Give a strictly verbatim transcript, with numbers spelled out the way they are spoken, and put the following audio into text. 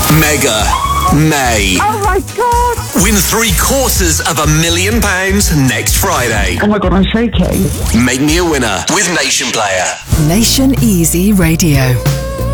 Mega May. Oh my God! Win three quarters of a million pounds next Friday. Oh my God, I'm shaking. Make me a winner with Nation Player. Nation Easy Radio.